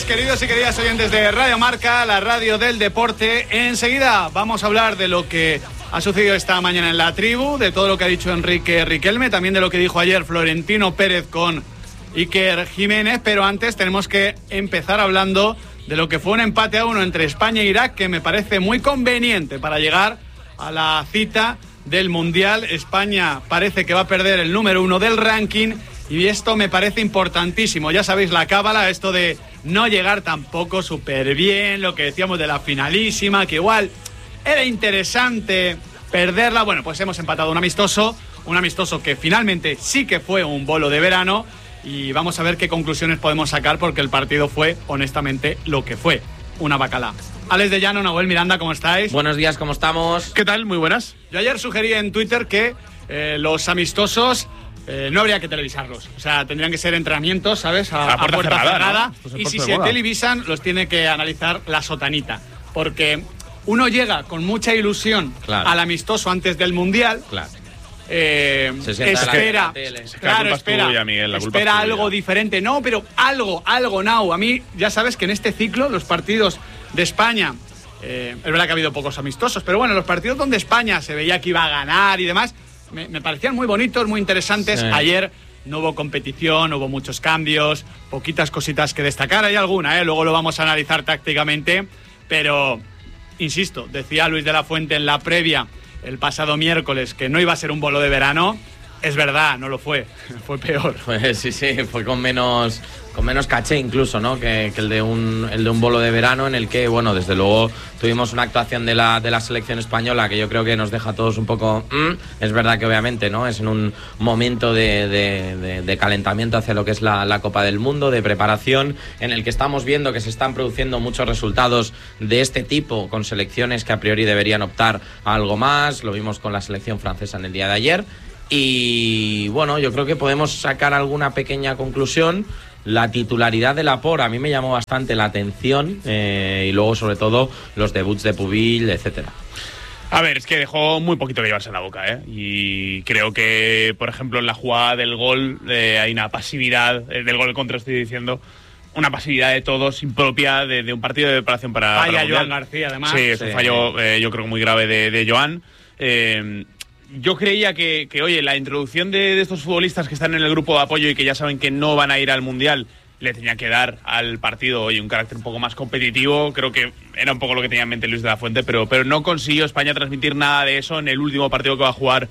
días, queridos y queridas oyentes de Radio Marca, la radio del deporte. Enseguida vamos a hablar de lo que ha sucedido esta mañana en la tribu, de todo lo que ha dicho Enrique Riquelme, también de lo que dijo ayer Florentino Pérez con Iker Jiménez, pero antes tenemos que empezar hablando de lo que fue un empate a 1 entre España e Irak, que me parece muy conveniente para llegar a la cita del Mundial. España parece que va a perder el número 1 del ranking y esto me parece importantísimo. Ya sabéis la cábala, esto de no llegar tampoco súper bien, lo que decíamos de la finalísima, que igual era interesante perderla. Bueno, pues hemos empatado un amistoso que finalmente sí que fue un bolo de verano y vamos a ver qué conclusiones podemos sacar porque el partido fue, honestamente, lo que fue, una bacala. Alex de Llano, Nahuel Miranda, ¿cómo estáis? Buenos días, ¿cómo estamos? ¿Qué tal? Muy buenas. Yo ayer sugerí en Twitter que los amistosos no habría que televisarlos. O sea, tendrían que ser entrenamientos, ¿sabes? A puerta cerrada. ¿No? Y si se televisan, los tiene que analizar la sotanita. Porque uno llega con mucha ilusión al amistoso antes del Mundial. Claro. Espera algo diferente. No, pero algo, Nau. A mí, ya sabes que en este ciclo, los partidos de España, es verdad que ha habido pocos amistosos, pero bueno, los partidos donde España se veía que iba a ganar y demás, me parecían muy bonitos, muy interesantes. Sí. Ayer no hubo competición, hubo muchos cambios, poquitas cositas que destacar. Hay alguna, luego lo vamos a analizar tácticamente, pero, insisto, decía Luis de la Fuente en la previa el pasado miércoles que no iba a ser un bolo de verano. Es verdad, no lo fue, fue peor. Pues sí, fue con menos caché incluso, ¿no? que el de un bolo de verano, en el que, bueno, desde luego tuvimos una actuación de la selección española que yo creo que nos deja a todos un poco... Es verdad que obviamente, ¿no? Es en un momento de calentamiento hacia lo que es la Copa del Mundo, de preparación, en el que estamos viendo que se están produciendo muchos resultados de este tipo con selecciones que a priori deberían optar a algo más. Lo vimos con la selección francesa en el día de ayer. Y bueno, yo creo que podemos sacar alguna pequeña conclusión. La titularidad de Laporte a mí me llamó bastante la atención y luego sobre todo los debuts de Pubil, etcétera. A ver, es que dejó muy poquito que llevarse en la boca, y creo que, por ejemplo, en la jugada del gol hay una pasividad, del gol contra estoy diciendo, una pasividad de todos impropia de un partido de preparación para Joan García, además. Sí, es un fallo yo creo que muy grave de Joan. Yo creía que, oye, la introducción de estos futbolistas que están en el grupo de apoyo y que ya saben que no van a ir al Mundial, le tenía que dar al partido, oye, un carácter un poco más competitivo. Creo que era un poco lo que tenía en mente Luis de la Fuente, pero no consiguió España transmitir nada de eso en el último partido que va a jugar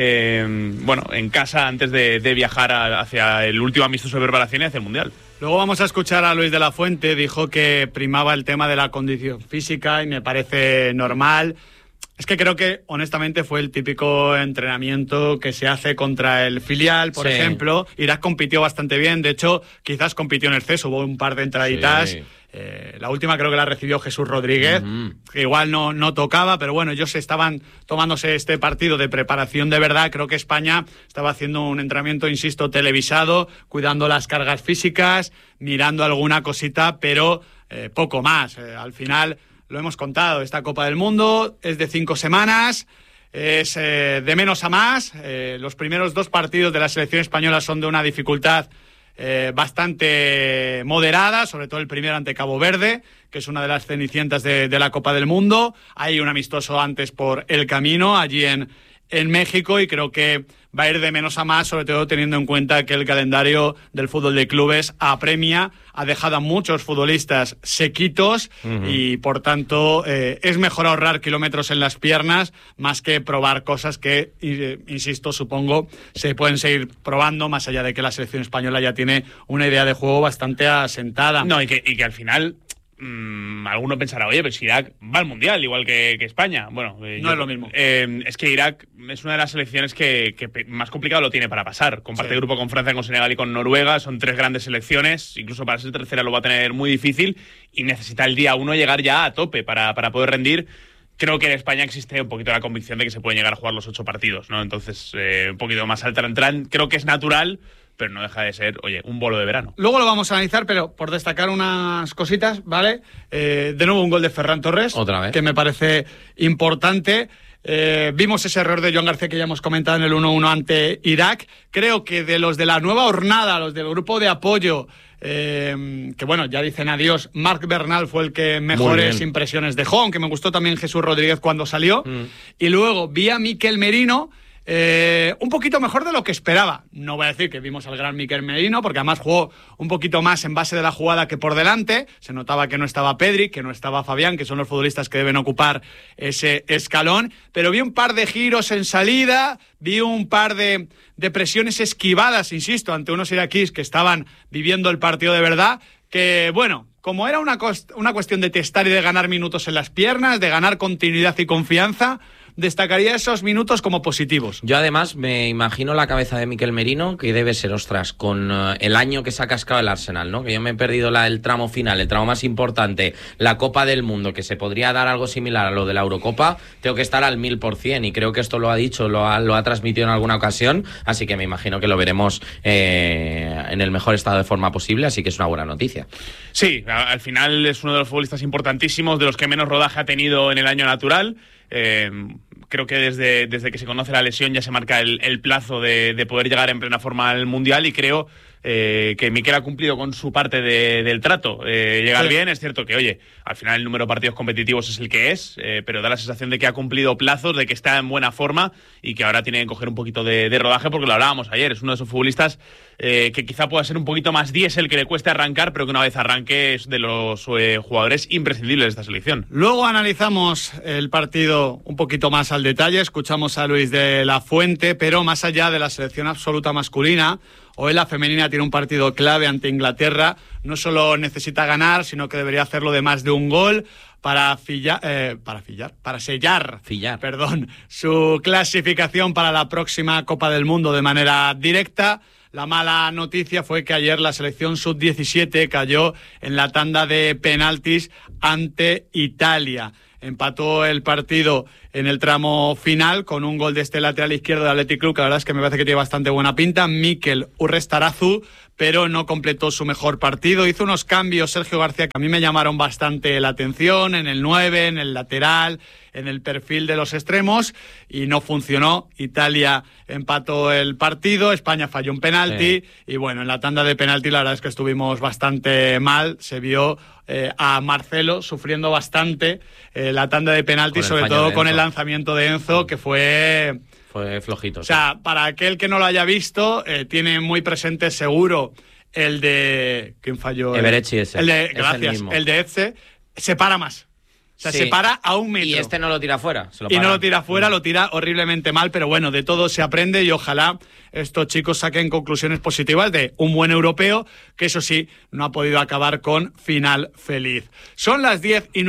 en casa antes de viajar hacia el último amistoso de preparación y hacia el Mundial. Luego vamos a escuchar a Luis de la Fuente. Dijo que primaba el tema de la condición física y me parece normal. Es que creo que, honestamente, fue el típico entrenamiento que se hace contra el filial, por ejemplo. Irak compitió bastante bien, de hecho, quizás compitió en exceso, hubo un par de entraditas. Sí. La última creo que la recibió Jesús Rodríguez, que igual no tocaba, pero bueno, ellos estaban tomándose este partido de preparación de verdad. Creo que España estaba haciendo un entrenamiento, insisto, televisado, cuidando las cargas físicas, mirando alguna cosita, pero poco más. Al final... Lo hemos contado, esta Copa del Mundo es de 5 semanas, es de menos a más. Los primeros 2 partidos de la selección española son de una dificultad bastante moderada, sobre todo el primero ante Cabo Verde, que es una de las cenicientas de la Copa del Mundo. Hay un amistoso antes por el camino, allí en México, y creo que va a ir de menos a más, sobre todo teniendo en cuenta que el calendario del fútbol de clubes apremia, ha dejado a muchos futbolistas sequitos y, por tanto, es mejor ahorrar kilómetros en las piernas más que probar cosas que, insisto, supongo, se pueden seguir probando, más allá de que la selección española ya tiene una idea de juego bastante asentada. No, y que al final... alguno pensará, oye, pero si Irak va al Mundial, igual que España. Bueno, no es lo mismo. Es que Irak es una de las selecciones que más complicado lo tiene para pasar. Comparte grupo con Francia, con Senegal y con Noruega. Son 3 grandes selecciones. Incluso para ser tercera lo va a tener muy difícil. Y necesita el día 1 llegar ya a tope para poder rendir. Creo que en España existe un poquito la convicción de que se pueden llegar a jugar los 8 partidos, ¿no? Entonces, un poquito más al tran. Creo que es natural, pero no deja de ser, oye, un bolo de verano. Luego lo vamos a analizar, pero por destacar unas cositas, ¿vale? De nuevo un gol de Ferran Torres. Otra vez. Que me parece importante. Vimos ese error de Joan García que ya hemos comentado en el 1-1 ante Irak. Creo que de los de la nueva hornada, los del grupo de apoyo, que bueno, ya dicen adiós, Marc Bernal fue el que mejores impresiones dejó, aunque me gustó también Jesús Rodríguez cuando salió. Y luego vi a Mikel Merino, un poquito mejor de lo que esperaba. No voy a decir que vimos al gran Mikel Merino, porque además jugó un poquito más en base de la jugada que por delante. Se notaba que no estaba Pedri, que no estaba Fabián, que son los futbolistas que deben ocupar ese escalón. Pero vi un par de giros en salida, vi un par de presiones esquivadas, insisto, ante unos iraquíes que estaban viviendo el partido de verdad, que bueno, como era una cuestión de testar y de ganar minutos en las piernas, de ganar continuidad y confianza, destacaría esos minutos como positivos. Yo además me imagino la cabeza de Mikel Merino, que debe ser, ostras, con el año que se ha cascado el Arsenal, ¿no? Que yo me he perdido el tramo final, el tramo más importante, la Copa del Mundo, que se podría dar algo similar a lo de la Eurocopa, tengo que estar al 1000%, y creo que esto lo ha dicho, lo ha transmitido en alguna ocasión, así que me imagino que lo veremos en el mejor estado de forma posible, así que es una buena noticia. Sí, al final es uno de los futbolistas importantísimos, de los que menos rodaje ha tenido en el año natural. Creo que desde que se conoce la lesión ya se marca el plazo de poder llegar en plena forma al Mundial, y creo que Mikel ha cumplido con su parte del trato. Llegar bien, es cierto que, oye, al final el número de partidos competitivos es el que es, pero da la sensación de que ha cumplido plazos, de que está en buena forma y que ahora tiene que coger un poquito de rodaje, porque lo hablábamos ayer, es uno de esos futbolistas que quizá pueda ser un poquito más diésel, que le cueste arrancar, pero que una vez arranque es de los jugadores imprescindibles de esta selección. Luego analizamos el partido un poquito más al detalle, escuchamos a Luis de la Fuente, pero más allá de la selección absoluta masculina, hoy la femenina tiene un partido clave ante Inglaterra. No solo necesita ganar, sino que debería hacerlo de más de un gol para sellar su clasificación para la próxima Copa del Mundo de manera directa. La mala noticia fue que ayer la selección sub-17 cayó en la tanda de penaltis ante Italia. Empató el partido en el tramo final con un gol de este lateral izquierdo del Athletic Club, que la verdad es que me parece que tiene bastante buena pinta, Mikel Urrestarazu, pero no completó su mejor partido. Hizo unos cambios Sergio García que a mí me llamaron bastante la atención, en el 9, en el lateral, en el perfil de los extremos, y no funcionó. Italia empató el partido, España falló un penalti, y bueno, en la tanda de penalti la verdad es que estuvimos bastante mal. Se vio a Marcelo sufriendo bastante la tanda de penalti, sobre todo con el lanzamiento de Enzo, que fue flojito. O sea, para aquel que no lo haya visto, tiene muy presente seguro el de... ¿Quién falló? Everechi ese. Gracias. El de Etze. Se para más. O sea, se para a un metro. Y este no lo tira fuera. Y no lo tira fuera, lo tira horriblemente mal, pero bueno, de todo se aprende, y ojalá estos chicos saquen conclusiones positivas de un buen europeo, que eso sí, no ha podido acabar con final feliz. Son las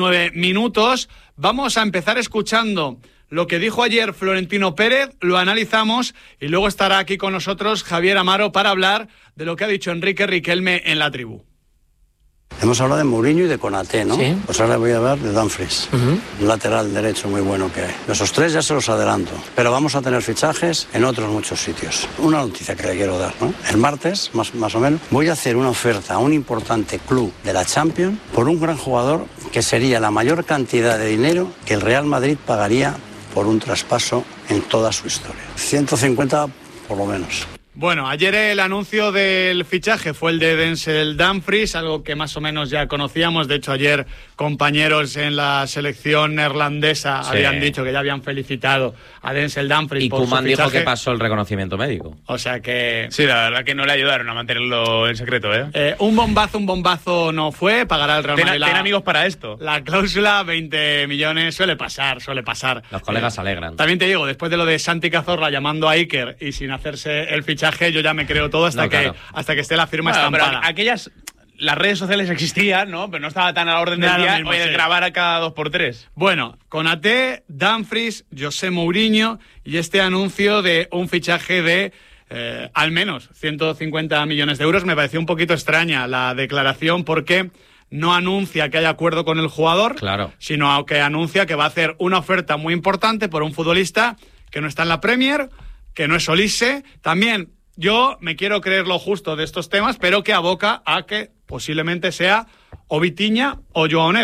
10:09. Vamos a empezar escuchando lo que dijo ayer Florentino Pérez, lo analizamos, y luego estará aquí con nosotros Javier Amaro para hablar de lo que ha dicho Enrique Riquelme en la tribu. Hemos hablado de Mourinho y de Konaté, ¿no? Sí. Pues ahora voy a hablar de Dumfries, un lateral derecho muy bueno que hay. Esos tres ya se los adelanto, pero vamos a tener fichajes en otros muchos sitios. Una noticia que le quiero dar, ¿no? El martes, más o menos, voy a hacer una oferta a un importante club de la Champions por un gran jugador que sería la mayor cantidad de dinero que el Real Madrid pagaría por un traspaso en toda su historia. 150 por lo menos. Bueno, ayer el anuncio del fichaje fue el de Denzel Dumfries, algo que más o menos ya conocíamos. De hecho, ayer compañeros en la selección neerlandesa habían dicho que ya habían felicitado a Denzel Dumfries. Y Koeman dijo que pasó el reconocimiento médico. O sea que... Sí, la verdad que no le ayudaron a mantenerlo en secreto, ¿eh? Un bombazo no fue. Pagará el Real Madrid. Ten amigos para esto. La cláusula, 20 millones, suele pasar. Los colegas se alegran. También te digo, después de lo de Santi Cazorla llamando a Iker y sin hacerse el fichaje, yo ya me creo todo hasta que esté la firma estampada. Pero las redes sociales existían, ¿no? Pero no estaba tan a la orden del día de grabar a cada 2x3. Bueno, Konaté, Dumfries, José Mourinho y este anuncio de un fichaje de al menos 150 millones de euros. Me pareció un poquito extraña la declaración, porque no anuncia que haya acuerdo con el jugador, sino que anuncia que va a hacer una oferta muy importante por un futbolista que no está en la Premier, que no es Olise. También yo me quiero creer lo justo de estos temas, pero que aboca a que posiblemente sea o Vitinha o Joao Neves.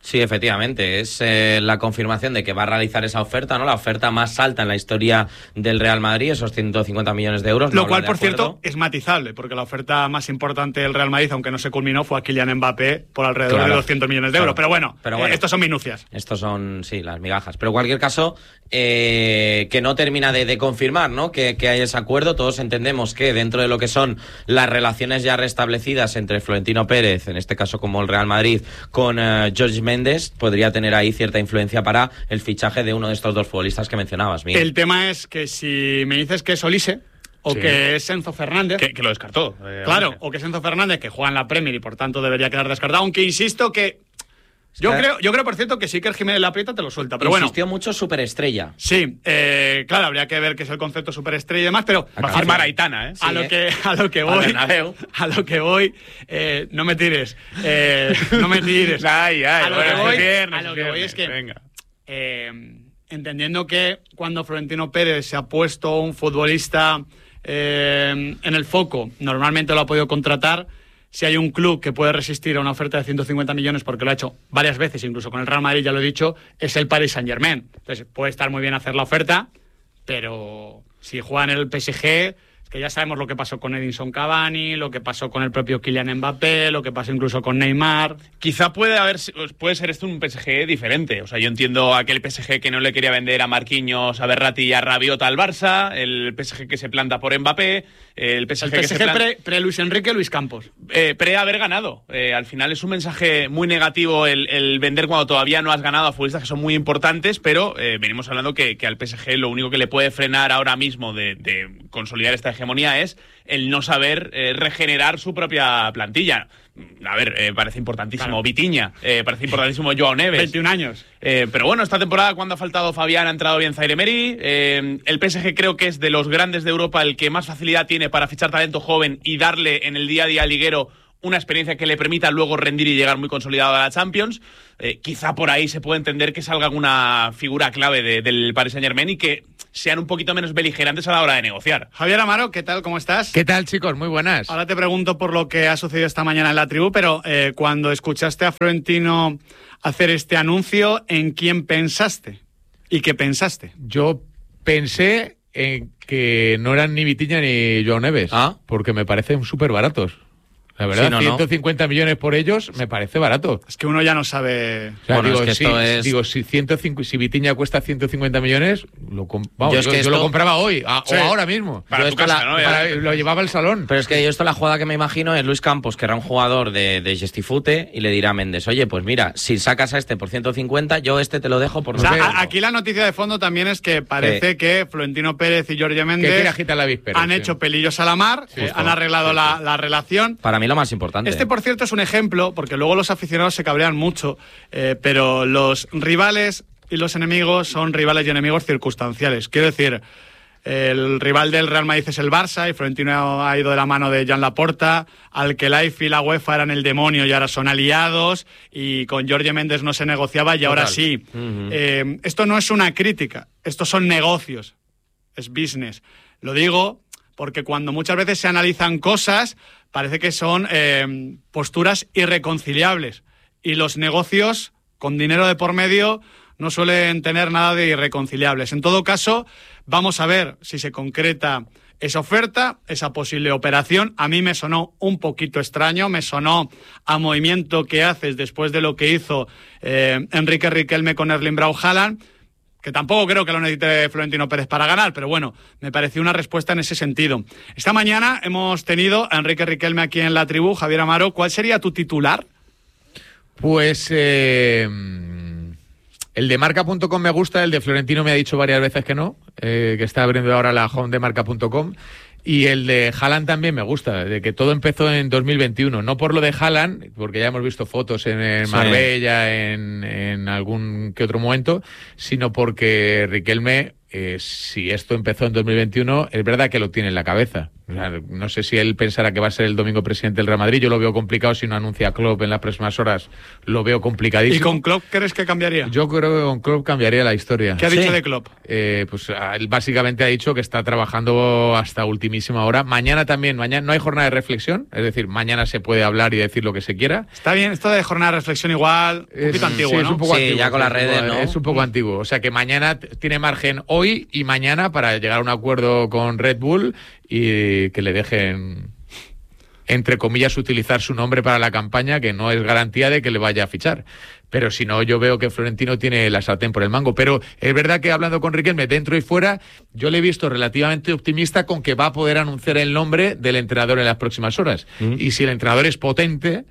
Sí, efectivamente, es la confirmación de que va a realizar esa oferta, ¿no? La oferta más alta en la historia del Real Madrid, esos 150 millones de euros. Lo cual, por cierto, es matizable, porque la oferta más importante del Real Madrid, aunque no se culminó, fue a Kylian Mbappé por alrededor de 200 millones de euros. Pero bueno, estos son minucias. Estos son, sí, las migajas. Pero en cualquier caso, que no termina de confirmar, ¿no? Que hay ese acuerdo. Todos entendemos que dentro de lo que son las relaciones ya restablecidas entre Florentino Pérez, en este caso como el Real Madrid, con Jorge Méndez, podría tener ahí cierta influencia para el fichaje de uno de estos dos futbolistas que mencionabas, Miguel. El tema es que si me dices que es Olise o que es Enzo Fernández... Que lo descartó. Claro, o que es Enzo Fernández, que juega en la Premier y por tanto debería quedar descartado, aunque insisto que... Yo creo, por cierto, que sí que el Jiménez la aprieta te lo suelta, pero insistió mucho superestrella. Sí, claro, habría que ver qué es el concepto superestrella y demás, pero... Va a firmar Aitana, ¿eh? A lo que voy, no me tires. No me tires. A lo que voy es que... Venga. Entendiendo que cuando Florentino Pérez se ha puesto un futbolista en el foco, normalmente lo ha podido contratar. Si hay un club que puede resistir a una oferta de 150 millones, porque lo ha hecho varias veces, incluso con el Real Madrid, ya lo he dicho, es el Paris Saint-Germain. Entonces, puede estar muy bien hacer la oferta, pero si juega en el PSG, es que ya sabemos lo que pasó con Edinson Cavani, lo que pasó con el propio Kylian Mbappé, lo que pasó incluso con Neymar. Quizá puede ser esto un PSG diferente. O sea, yo entiendo aquel PSG que no le quería vender a Marquinhos, a Verratti y a Rabiot al Barça, el PSG que se planta por Mbappé, el PSG que se planta... pre-Luis Enrique, Luis Campos. Pre-haber ganado. Al final es un mensaje muy negativo el vender cuando todavía no has ganado a futbolistas que son muy importantes, pero venimos hablando que al PSG lo único que le puede frenar ahora mismo de consolidar esta hegemonía es el no saber regenerar su propia plantilla. A ver, parece importantísimo claro. Vitinha, parece importantísimo Joao Neves. 21 años. Pero bueno, esta temporada cuando ha faltado Fabián ha entrado bien Zaire Emery. El PSG creo que es de los grandes de Europa el que más facilidad tiene para fichar talento joven y darle en el día a día liguero una experiencia que le permita luego rendir y llegar muy consolidado a la Champions. Quizá por ahí se puede entender que salga alguna figura clave del Paris Saint-Germain y que sean un poquito menos beligerantes a la hora de negociar. Javier Amaro, ¿qué tal? ¿Cómo estás? ¿Qué tal, chicos? Muy buenas. Ahora te pregunto por lo que ha sucedido esta mañana en la tribu, pero cuando escuchaste a Florentino hacer este anuncio, ¿en quién pensaste? ¿Y qué pensaste? Yo pensé en que no eran ni Vitinha ni Joao Neves, porque me parecen súper baratos. La verdad, sí, 150 millones por ellos me parece barato. Es que uno ya no sabe... O sea, bueno, si Vitinha cuesta 150 millones, lo compraba hoy, o ahora mismo. Para tu casa, ¿no? Lo llevaba al salón. Pero es que la jugada que me imagino es Luis Campos, que era un jugador de Gestifute, y le dirá a Méndez, oye, pues mira, si sacas a este por 150, yo este te lo dejo por... O sea, aquí la noticia de fondo también es que parece que Florentino Pérez y Jorge Méndez han hecho pelillos a la mar, han arreglado la relación. Para mí lo más importante. Este, por cierto, es un ejemplo, porque luego los aficionados se cabrean mucho, pero los rivales y los enemigos son rivales y enemigos circunstanciales. Quiero decir, el rival del Real Madrid es el Barça y Florentino ha ido de la mano de Joan Laporta, al que la IFI y la UEFA eran el demonio y ahora son aliados, y con Jorge Méndez no se negociaba y ahora sí. Esto no es una crítica, estos son negocios, es business. Lo digo porque cuando muchas veces se analizan cosas, parece que son posturas irreconciliables. Y los negocios, con dinero de por medio, no suelen tener nada de irreconciliables. En todo caso, vamos a ver si se concreta esa oferta, esa posible operación. A mí me sonó un poquito extraño, me sonó a movimiento que haces después de lo que hizo Enrique Riquelme con Erling Braut Haaland, que tampoco creo que lo necesite Florentino Pérez para ganar, pero bueno, me pareció una respuesta en ese sentido. Esta mañana hemos tenido a Enrique Riquelme aquí en la tribu. Javier Amaro, ¿cuál sería tu titular? Pues el de Marca.com me gusta, el de Florentino me ha dicho varias veces que no, que está abriendo ahora la home de Marca.com. Y el de Haaland también me gusta, de que todo empezó en 2021. No por lo de Haaland, porque ya hemos visto fotos en Marbella, en algún que otro momento, sino porque Riquelme, si esto empezó en 2021, es verdad que lo tiene en la cabeza. O sea, no sé si él pensará que va a ser el domingo presidente del Real Madrid. Yo lo veo complicado. Si no anuncia a Klopp en las próximas horas, lo veo complicadísimo. ¿Y con Klopp crees que cambiaría? Yo creo que con Klopp cambiaría la historia. ¿Qué ha dicho de Klopp? Pues él básicamente ha dicho que está trabajando hasta ultimísima hora. Mañana no hay jornada de reflexión. Es decir, mañana se puede hablar y decir lo que se quiera. Está bien, esto de jornada de reflexión igual, un poquito antiguo, sí, ¿no? Es un poco antiguo, ya con las redes, ¿no? Es un poco antiguo. O sea que mañana tiene margen hoy y mañana para llegar a un acuerdo con Red Bull y que le dejen, entre comillas, utilizar su nombre para la campaña, que no es garantía de que le vaya a fichar. Pero si no, yo veo que Florentino tiene la sartén por el mango. Pero es verdad que hablando con Riquelme dentro y fuera, yo le he visto relativamente optimista con que va a poder anunciar el nombre del entrenador en las próximas horas. Y si el entrenador es potente,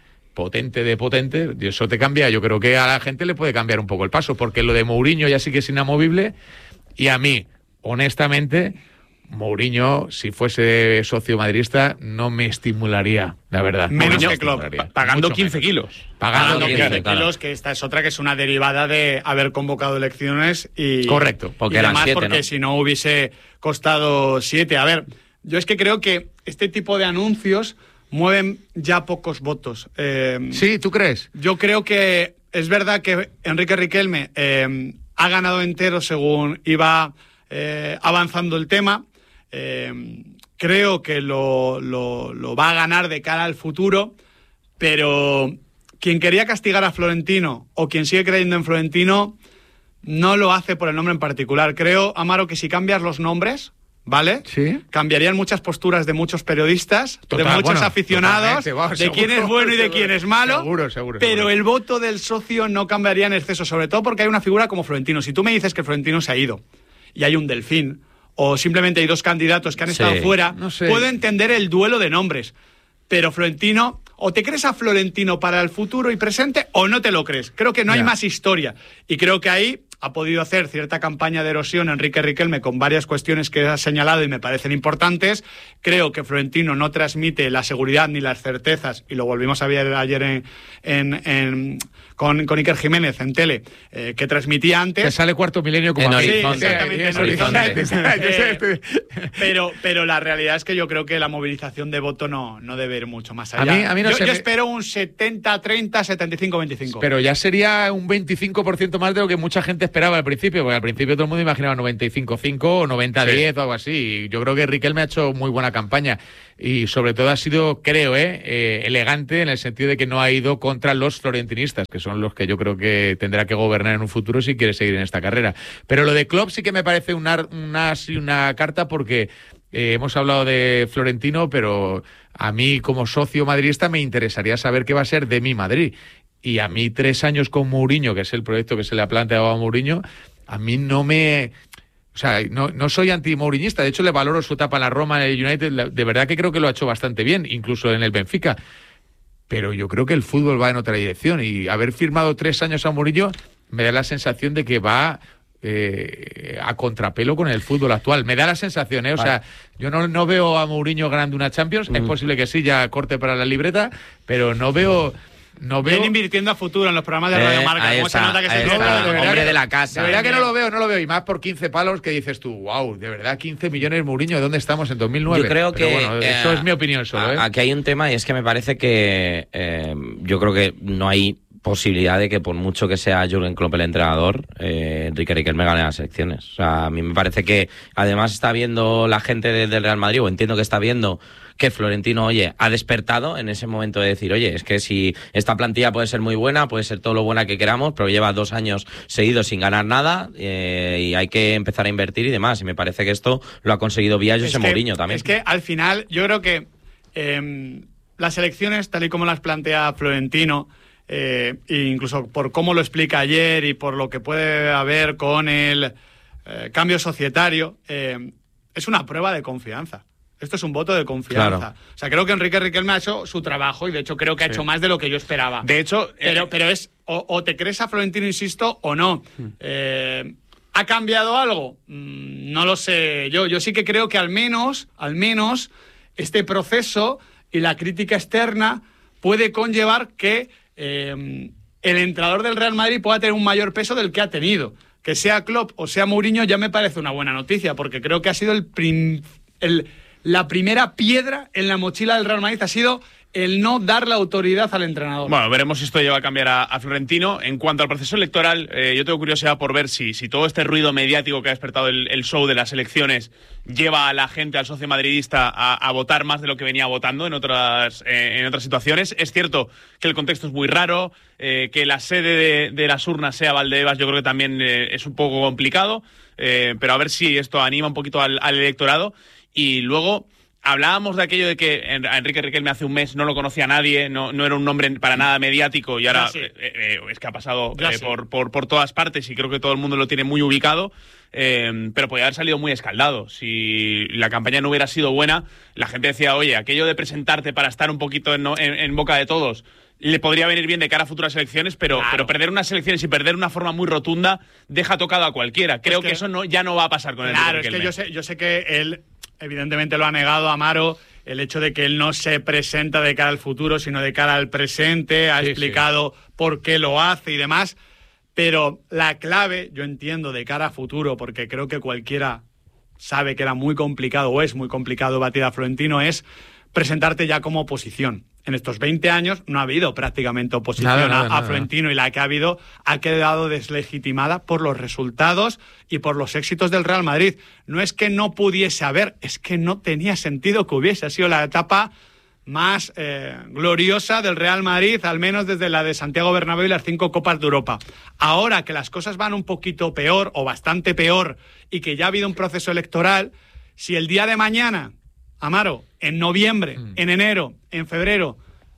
eso te cambia. Yo creo que a la gente le puede cambiar un poco el paso, porque lo de Mourinho ya sí que es inamovible. Y a mí, honestamente, Mourinho, si fuese socio madridista, no me estimularía, la verdad. Menos Mourinho, que Klopp. Pagando Mucho 15 menos. kilos. Pagando 15 claro. kilos, que esta es otra, que es una derivada de haber convocado elecciones y... Correcto. Porque y eran demás, 7, porque ¿no? si no hubiese costado 7. A ver, yo es que creo que este tipo de anuncios mueven ya pocos votos. ¿Sí? ¿Tú crees? Yo creo que es verdad que Enrique Riquelme ha ganado entero según iba avanzando el tema. Creo que lo va a ganar de cara al futuro, pero quien quería castigar a Florentino o quien sigue creyendo en Florentino no lo hace por el nombre en particular. Creo, Amaro, que si cambias los nombres, ¿vale? Sí. Cambiarían muchas posturas de muchos periodistas, de muchos aficionados, de quién es bueno y de quién es malo. Seguro. Pero el voto del socio no cambiaría en exceso, sobre todo porque hay una figura como Florentino. Si tú me dices que Florentino se ha ido y hay un Delfín, o simplemente hay 2 candidatos que han estado fuera, no sé. puedo entender el duelo de nombres. Pero Florentino, o te crees a Florentino para el futuro y presente, o no te lo crees. Creo que no hay más historia. Y creo que ahí ha podido hacer cierta campaña de erosión Enrique Riquelme con varias cuestiones que has señalado y me parecen importantes. Creo que Florentino no transmite la seguridad ni las certezas, y lo volvimos a ver ayer con Iker Jiménez en tele, que transmitía antes. Que sale Cuarto Milenio como En a mí. Horizonte. Exactamente, en Horizonte. Pero la realidad es que yo creo que la movilización de voto no debe ir mucho más allá. A mí no yo se me- espero un 70-30, 75-25. Pero ya sería un 25% más de lo que mucha gente esperaba al principio, porque al principio todo el mundo imaginaba 95-5 o 90-10 o algo así. Y yo creo que Riquelme ha hecho muy buena campaña y sobre todo ha sido, creo, elegante en el sentido de que no ha ido contra los florentinistas, que son los que yo creo que tendrá que gobernar en un futuro si quiere seguir en esta carrera. Pero lo de Klopp sí que me parece una carta, porque hemos hablado de Florentino, pero a mí como socio madridista me interesaría saber qué va a ser de mi Madrid. Y a mí 3 años con Mourinho, que es el proyecto que se le ha planteado a Mourinho, a mí no me... O sea, no soy anti-mourinista. De hecho, le valoro su etapa en la Roma, en el United. De verdad que creo que lo ha hecho bastante bien, incluso en el Benfica. Pero yo creo que el fútbol va en otra dirección. Y haber firmado 3 años a Mourinho me da la sensación de que va a contrapelo con el fútbol actual. Me da la sensación, ¿eh? O sea, yo no veo a Mourinho ganando una Champions. Es posible que sí, ya corte para la libreta, pero no veo... Ven invirtiendo a futuro en los programas de Radio Marca. Ahí ¿Cómo se está, nota que ahí se está. trata? Hombre de la casa. De verdad que no lo veo. Y más por 15 palos que dices tú, wow, de verdad, 15 millones Mourinho, ¿dónde estamos en 2009? Yo creo Pero que... bueno, eso es mi opinión solo, ¿eh? Aquí hay un tema, y es que me parece que yo creo que no hay posibilidad de que, por mucho que sea Jürgen Klopp el entrenador, Enrique Riquelme gane las elecciones. O sea, a mí me parece que además está viendo la gente del Real Madrid, o entiendo que está viendo que Florentino, oye, ha despertado en ese momento de decir, oye, es que si esta plantilla puede ser muy buena, puede ser todo lo buena que queramos, pero lleva 2 años seguidos sin ganar nada, y hay que empezar a invertir y demás. Y me parece que esto lo ha conseguido vía José Mourinho también. Es que al final yo creo que las elecciones, tal y como las plantea Florentino, e incluso por cómo lo explica ayer y por lo que puede haber con el cambio societario, es una prueba de confianza. Esto es un voto de confianza. Claro. O sea, creo que Enrique Riquelme ha hecho su trabajo y de hecho creo que ha hecho más de lo que yo esperaba. De hecho, Pero es o te crees a Florentino, insisto, o no. ¿Ha cambiado algo? No lo sé. Yo sí que creo que al menos este proceso y la crítica externa puede conllevar que el entrenador del Real Madrid pueda tener un mayor peso del que ha tenido. Que sea Klopp o sea Mourinho ya me parece una buena noticia, porque creo que ha sido la primera piedra en la mochila del Real Madrid ha sido el no dar la autoridad al entrenador. Bueno, veremos si esto lleva a cambiar a Florentino. En cuanto al proceso electoral, yo tengo curiosidad por ver si todo este ruido mediático que ha despertado el show de las elecciones lleva a la gente, al socio madridista, a votar más de lo que venía votando en otras situaciones. Es cierto que el contexto es muy raro, que la sede de las urnas sea Valdebebas, yo creo que también es un poco complicado, pero a ver si esto anima un poquito al electorado. Y luego hablábamos de aquello de que a Enrique Riquelme hace un mes no lo conocía nadie, no era un nombre para nada mediático, y ahora es que ha pasado por todas partes y creo que todo el mundo lo tiene muy ubicado, pero podría haber salido muy escaldado. Si la campaña no hubiera sido buena, la gente decía, oye, aquello de presentarte para estar un poquito en boca de todos le podría venir bien de cara a futuras elecciones, pero perder unas elecciones y perder de una forma muy rotunda deja tocado a cualquiera. Creo que eso ya no va a pasar con Enrique Riquelme. Claro, es que yo sé que él evidentemente lo ha negado, Amaro, el hecho de que él no se presenta de cara al futuro, sino de cara al presente, ha explicado por qué lo hace y demás, pero la clave, yo entiendo, de cara a futuro, porque creo que cualquiera sabe que era muy complicado o es muy complicado batir a Florentino, es presentarte ya como oposición. En estos 20 años no ha habido prácticamente oposición a Florentino, y la que ha habido ha quedado deslegitimada por los resultados y por los éxitos del Real Madrid. No es que no pudiese haber, es que no tenía sentido que hubiese. Ha sido la etapa más gloriosa del Real Madrid, al menos desde la de Santiago Bernabéu y las 5 Copas de Europa. Ahora que las cosas van un poquito peor o bastante peor y que ya ha habido un proceso electoral, si el día de mañana, Amaro, en noviembre, en enero, en febrero,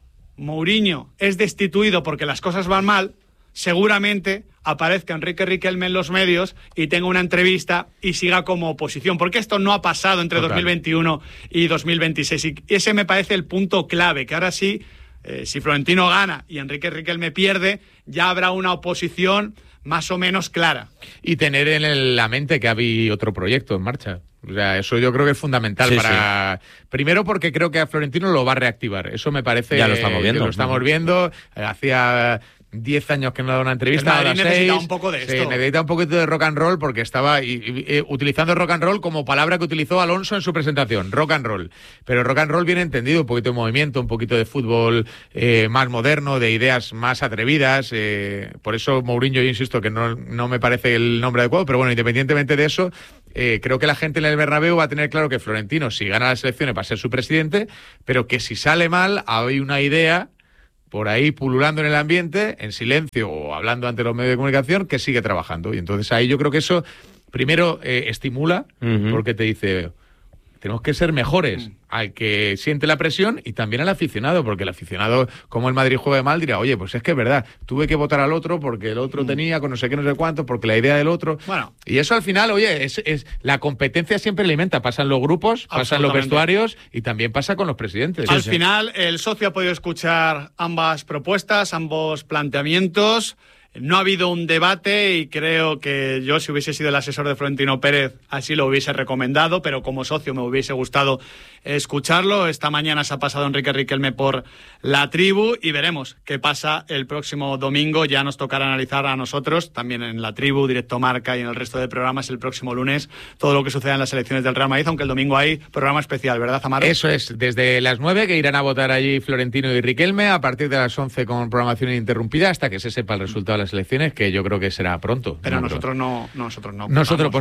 Mourinho es destituido porque las cosas van mal, seguramente aparezca Enrique Riquelme en los medios y tenga una entrevista y siga como oposición, porque esto no ha pasado entre 2021 y 2026. Y ese me parece el punto clave, que ahora sí, si Florentino gana y Enrique Riquelme pierde, ya habrá una oposición más o menos clara. Y tener en la mente que había otro proyecto en marcha. O sea, eso yo creo que es fundamental Primero porque creo que a Florentino lo va a reactivar. Eso me parece... Ya lo estamos viendo. Lo estamos viendo. Hacía 10 años que no da una entrevista. El Madrid necesita un poco de esto. Sí, necesita un poquito de rock and roll, porque estaba utilizando rock and roll como palabra que utilizó Alonso en su presentación. Rock and roll. Pero rock and roll bien entendido, un poquito de movimiento, un poquito de fútbol más moderno, de ideas más atrevidas. Por eso Mourinho, yo insisto que no me parece el nombre adecuado, pero bueno, independientemente de eso, creo que la gente en el Bernabéu va a tener claro que Florentino, si gana las elecciones, va a ser su presidente, pero que si sale mal, hay una idea por ahí pululando en el ambiente, en silencio o hablando ante los medios de comunicación, que sigue trabajando. Y entonces ahí yo creo que eso, primero, estimula, porque te dice, tenemos que ser mejores al que siente la presión y también al aficionado, porque el aficionado, como el Madrid juega mal, dirá, oye, pues es que es verdad, tuve que votar al otro porque el otro tenía con no sé qué, no sé cuánto, porque la idea del otro... Bueno, y eso al final, oye, es la competencia siempre alimenta, pasan los grupos, pasan los vestuarios y también pasa con los presidentes. Al final, el socio ha podido escuchar ambas propuestas, ambos planteamientos. No ha habido un debate y creo que yo, si hubiese sido el asesor de Florentino Pérez, así lo hubiese recomendado, pero como socio me hubiese gustado escucharlo. Esta mañana se ha pasado Enrique Riquelme por la tribu y veremos qué pasa el próximo domingo. Ya nos tocará analizar a nosotros, también en la tribu, Directo Marca y en el resto de programas el próximo lunes, todo lo que suceda en las elecciones del Real Madrid, aunque el domingo hay programa especial, ¿verdad, Amaro? Eso es, desde las 9 que irán a votar allí Florentino y Riquelme, a partir de las 11 con programación ininterrumpida hasta que se sepa el resultado de las elecciones, que yo creo que será pronto. Pero nosotros no. Vosotros no.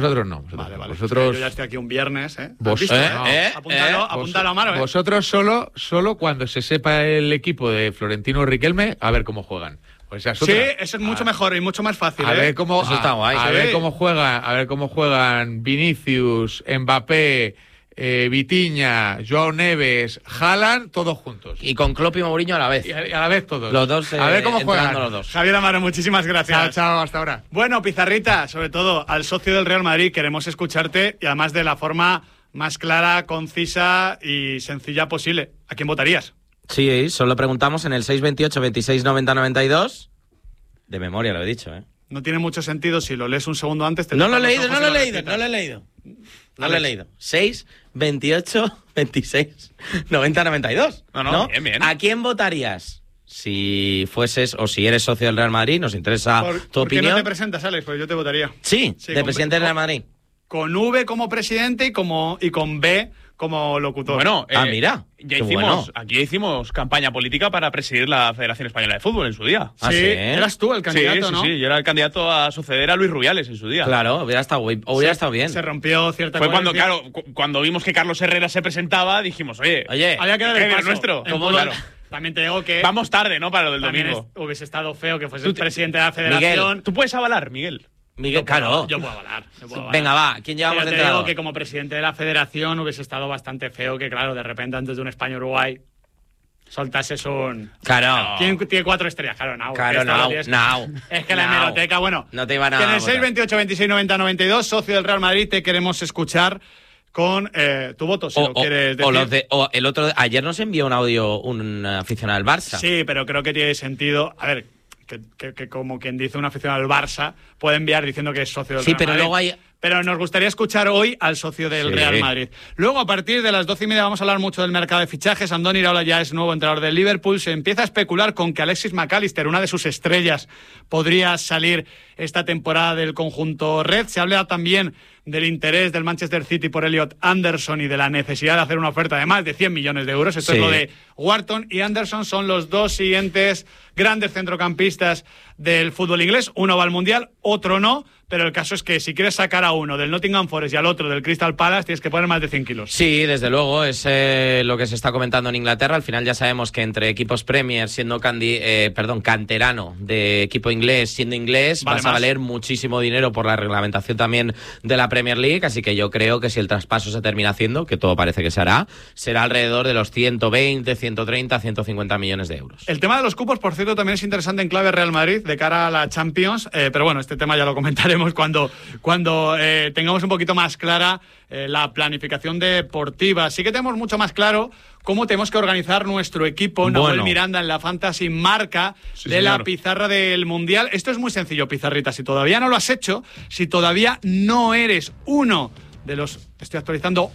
Vale. Vosotros... Yo ya estoy aquí un viernes, ¿eh? ¿Vos? Apúntalo, Amaro, ¿eh? Vosotros solo cuando se sepa el equipo de Florentino y Riquelme, a ver cómo juegan. Pues sí, eso es mucho mejor y mucho más fácil. A ver cómo, eso está guay. A ver cómo juegan Vinicius, Mbappé, Vitinha, Joao Neves, Haaland, todos juntos. Y con Klopp y Mourinho a la vez. Y a la vez todos. Los dos. A ver cómo juegan los dos. Javier Amaro, muchísimas gracias. Chao, hasta ahora. Bueno, Pizarrita, sobre todo al socio del Real Madrid, queremos escucharte y además de la forma más clara, concisa y sencilla posible. ¿A quién votarías? Sí, solo preguntamos en el 628 26 90 92. De memoria lo he dicho, ¿eh? No tiene mucho sentido si lo lees un segundo antes. No lo he leído. 6, 28, 26, 90, 92. No. Bien. ¿A quién votarías? Si fueses o si eres socio del Real Madrid, nos interesa tu opinión. ¿Por qué no te presentas, Alex? Pues yo te votaría. Sí, de presidente del Real Madrid. Con V como presidente y con B como locutor. Bueno, mira. Aquí hicimos campaña política para presidir la Federación Española de Fútbol en su día. Sí, eras tú el candidato, ¿no? Sí, yo era el candidato a suceder a Luis Rubiales en su día. Claro, hubiera estado bien. Se rompió cierta Fue cuando, claro, cuando vimos que Carlos Herrera se presentaba, dijimos, oye, había que dar el paso. nuestro. Claro. También te digo que vamos tarde, ¿no? Para lo del domingo. Hubiese estado feo que fuese el presidente de la Federación. Miguel, ¿tú puedes avalar, Miguel? Claro. Yo puedo avalar. Venga, va. ¿Quién llevamos de te entrada? digo que como presidente de la Federación hubiese estado bastante feo que, claro, de repente antes de un España-Uruguay soltases un... Claro. ¿Quién tiene 4 estrellas? Claro, Nau. Es que la hemeroteca, bueno... No te iba nada. Que en el 628 26 90 92, socio del Real Madrid, te queremos escuchar con tu voto, si lo quieres decir. Ayer nos envió un audio un aficionado al Barça. Sí, pero creo que tiene sentido... A ver... Que como quien dice un aficionado al Barça puede enviar diciendo que es socio del Real Madrid. Luego hay... Pero nos gustaría escuchar hoy al socio del Real Madrid. Luego, a partir de las 12:30 vamos a hablar mucho del mercado de fichajes. Andoni Iraola ya es nuevo entrenador del Liverpool. Se empieza a especular con que Alexis McAllister, una de sus estrellas, podría salir esta temporada del conjunto red. Se habla también del interés del Manchester City por Elliot Anderson y de la necesidad de hacer una oferta de más de 100 millones de euros. Esto es lo de Wharton y Anderson. Son los dos siguientes grandes centrocampistas del fútbol inglés. Uno va al Mundial, otro no. Pero el caso es que si quieres sacar a uno del Nottingham Forest y al otro del Crystal Palace, tienes que poner más de 100 kilos. Sí, desde luego, es lo que se está comentando en Inglaterra. Al final ya sabemos que entre equipos Premier, siendo canterano de equipo inglés, siendo inglés, vas a valer muchísimo dinero por la reglamentación también de la Premier League. Así que yo creo que si el traspaso se termina haciendo, que todo parece que se hará, será alrededor de los 120, 130, 150 millones de euros. El tema de los cupos, por cierto, también es interesante en clave Real Madrid de cara a la Champions. Pero bueno, este tema ya lo comentaremos cuando tengamos un poquito más clara la planificación deportiva. Sí que tenemos mucho más claro cómo tenemos que organizar nuestro equipo. Nahuel Miranda en la Fantasy Marca la pizarra del Mundial. Esto es muy sencillo, Pizarrita. Si todavía no lo has hecho, si todavía no eres uno de los, estoy actualizando,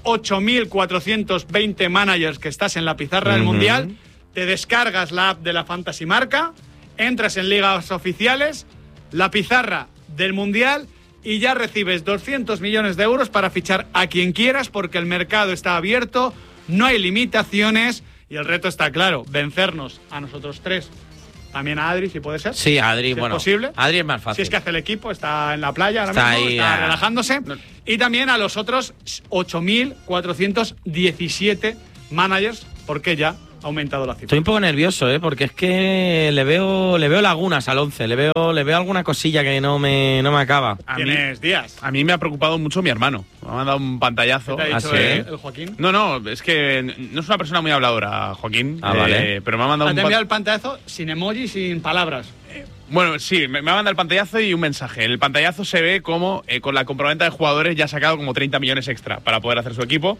8.420 managers que estás en la pizarra del Mundial, te descargas la app de la Fantasy Marca, entras en ligas oficiales, la pizarra del Mundial y ya recibes 200 millones de euros para fichar a quien quieras porque el mercado está abierto, no hay limitaciones y el reto está claro, vencernos a nosotros tres. También a Adri, si puede ser. Sí, Adri, si es posible. Adri es más fácil. Si es que hace el equipo, está en la playa ahora mismo, está relajándose. Y también a los otros 8.417 managers, porque ya ha aumentado la cifra. Estoy un poco nervioso, porque es que le veo lagunas al 11, le veo alguna cosilla que no me acaba. ¿Tienes días? A mí me ha preocupado mucho mi hermano. Me ha mandado un pantallazo. ¿Qué te ha dicho el Joaquín? No, es que no es una persona muy habladora, Joaquín. Vale. Pero me ha mandado ¿Te ha enviado el pantallazo sin emoji, sin palabras? Bueno, sí, me ha mandado el pantallazo y un mensaje. El pantallazo se ve como con la compraventa de jugadores ya ha sacado como 30 millones extra para poder hacer su equipo.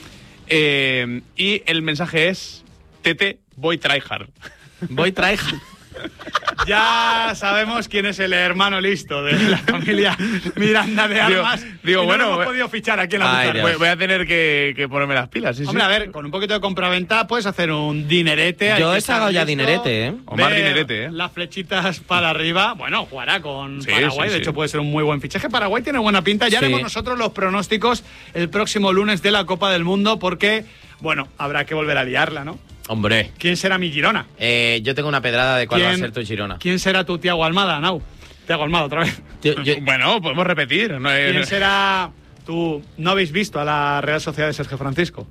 Y el mensaje es: Tete, voy tryhard. Voy tryhard. Ya sabemos quién es el hermano listo de la familia Miranda de Armas. Digo, y no bueno, lo hemos podido fichar aquí en la pizarra. Voy a tener que ponerme las pilas. Hombre, a ver, con un poquito de compraventa puedes hacer un dinerete. Yo he sacado ya dinerete, O más dinerete, Las flechitas para arriba. Bueno, jugará con Sí, Paraguay. sí, de sí. hecho, puede ser un muy buen fichaje. Paraguay tiene buena pinta. Ya haremos nosotros los pronósticos el próximo lunes de la Copa del Mundo porque, bueno, habrá que volver a liarla, ¿no? Hombre. ¿Quién será mi Girona? Yo tengo una pedrada de cuál va a ser tu Girona. ¿Quién será tu Thiago Almada, Nau? Thiago Almada, otra vez. Bueno, podemos repetir. ¿Quién será tu... ¿No habéis visto a la Real Sociedad de Sergio Francisco?